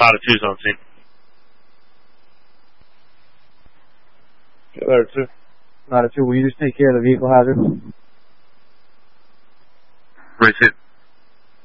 Latitude's on scene. Latitude. Latitude, will you just take care of the vehicle hazard? Receive.